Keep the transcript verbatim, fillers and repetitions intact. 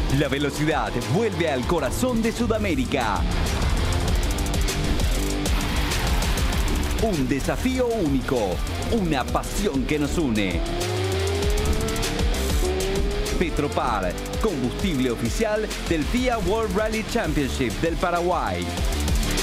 La velocidad vuelve al corazón de Sudamérica. Un desafío único, una pasión que nos une. Petropar, combustible oficial del F I A World Rally Championship del Paraguay.